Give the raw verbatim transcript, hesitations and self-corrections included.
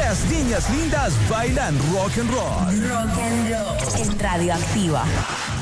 Las niñas lindas bailan rock and roll. Rock and roll. En Radioactiva.